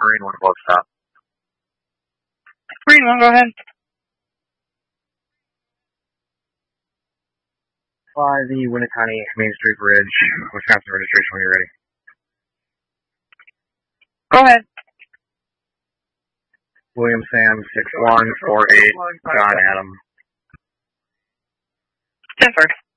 Marine 1 close stop. Marine 1, go ahead. Fly the Winneconne Main Street Bridge, Wisconsin registration when you're ready. Go ahead. William Sam 6148, John Adam. 10-4.